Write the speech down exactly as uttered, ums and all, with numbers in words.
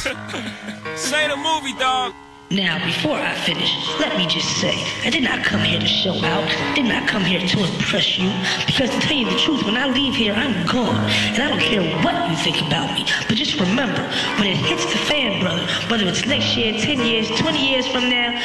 Say the movie, dog. Now, before I finish, let me just say, I did not come here to show out, did not come here to impress you, because to tell you the truth, when I leave here, I'm gone, and I don't care what you think about me, but just remember, when it hits the fan, brother, whether it's next year, ten years, twenty years from now,